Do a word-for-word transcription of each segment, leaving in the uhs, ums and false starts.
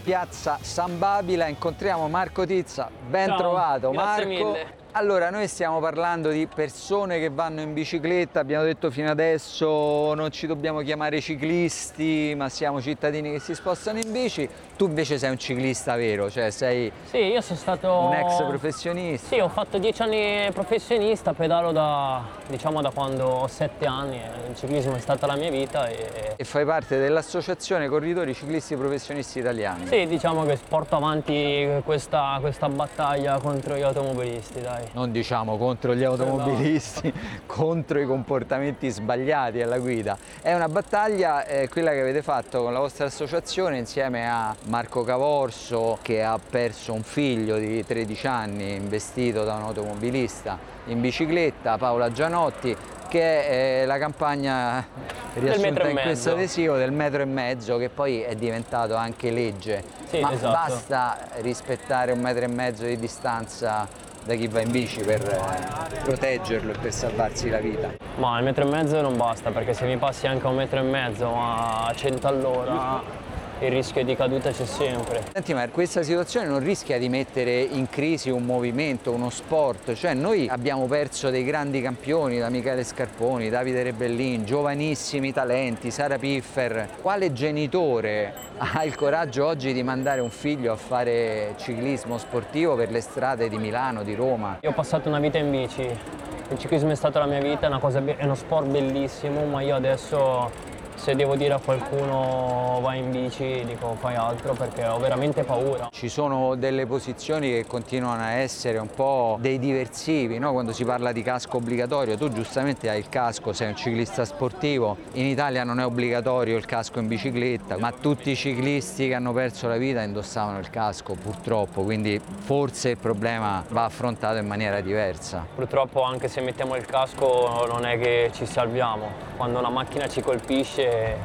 piazza San Babila, incontriamo Marco Tizza. Ben Ciao, trovato grazie Marco. mille. Allora, noi stiamo parlando di persone che vanno in bicicletta, abbiamo detto fino adesso non ci dobbiamo chiamare ciclisti, ma siamo cittadini che si spostano in bici. Tu invece sei un ciclista vero, cioè sei Sì, io sono stato un ex professionista. Sì, ho fatto dieci anni professionista, pedalo da, diciamo, da quando ho sette anni, il ciclismo è stata la mia vita e... E fai parte dell'associazione Corridori Ciclisti Professionisti Italiani. Sì, diciamo che porto avanti questa, questa battaglia contro gli automobilisti, dai. Non diciamo contro gli automobilisti, contro i comportamenti sbagliati alla guida. È una battaglia, eh, quella che avete fatto con la vostra associazione insieme a Marco Cavorso, che ha perso un figlio di tredici anni investito da un automobilista in bicicletta, Paola Gianotti, che è la campagna riassunta in questo adesivo del metro e mezzo, che poi è diventato anche legge. Sì, Ma esatto. basta rispettare un metro e mezzo di distanza da chi va in bici per eh, proteggerlo e per salvarsi la vita? Ma il metro e mezzo non basta, perché se mi passi anche a un metro e mezzo ma a cento all'ora il rischio di caduta c'è sempre. Senti, ma questa situazione non rischia di mettere in crisi un movimento, uno sport? Cioè noi abbiamo perso dei grandi campioni, da Michele Scarponi, Davide Rebellin, giovanissimi talenti, Sara Piffer. Quale genitore ha il coraggio oggi di mandare un figlio a fare ciclismo sportivo per le strade di Milano, di Roma? Io ho passato una vita in bici, il ciclismo è stata la mia vita, è, una cosa, è uno sport bellissimo, ma io adesso, se devo dire a qualcuno vai in bici, dico fai altro, perché ho veramente paura. Ci sono delle posizioni che continuano a essere un po' dei diversivi, no? Quando si parla di casco obbligatorio, tu giustamente hai il casco, sei un ciclista sportivo, in Italia non è obbligatorio il casco in bicicletta, ma tutti i ciclisti che hanno perso la vita indossavano il casco purtroppo, quindi forse il problema va affrontato in maniera diversa. Purtroppo anche se mettiamo il casco non è che ci salviamo, quando una macchina ci colpisce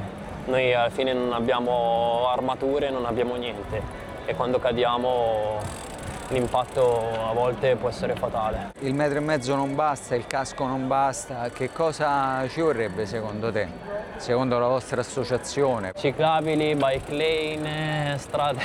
noi alla fine non abbiamo armature, non abbiamo niente e quando cadiamo l'impatto a volte può essere fatale. Il metro e mezzo non basta, il casco non basta, che cosa ci vorrebbe secondo te? Secondo la vostra associazione? Ciclabili, bike lane, strade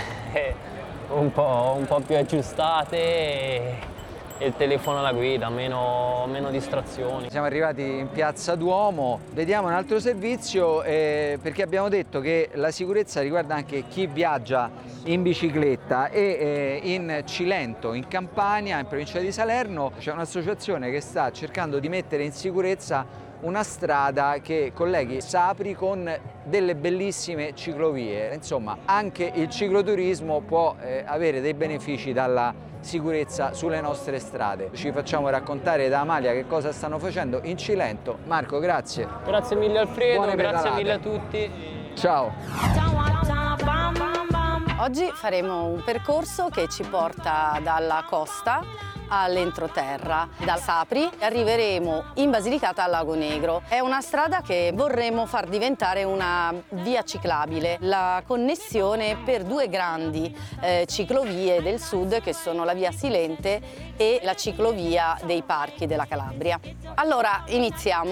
un po', un po' più aggiustate e il telefono alla guida, meno, meno distrazioni. Siamo arrivati in Piazza Duomo, vediamo un altro servizio eh, perché abbiamo detto che la sicurezza riguarda anche chi viaggia in bicicletta e eh, in Cilento, in Campania, in provincia di Salerno, c'è un'associazione che sta cercando di mettere in sicurezza una strada che colleghi Sapri con delle bellissime ciclovie. Insomma, anche il cicloturismo può eh, avere dei benefici dalla sicurezza sulle nostre strade. Ci facciamo raccontare da Amalia che cosa stanno facendo in Cilento. Marco, grazie. Grazie mille Alfredo, Buone grazie pedalate. mille a tutti. Ciao. Oggi faremo un percorso che ci porta dalla costa all'entroterra. Da Sapri arriveremo in Basilicata al Lago Negro. È una strada che vorremmo far diventare una via ciclabile, la connessione per due grandi eh, ciclovie del sud che sono la via Silente e la ciclovia dei Parchi della Calabria. Allora iniziamo.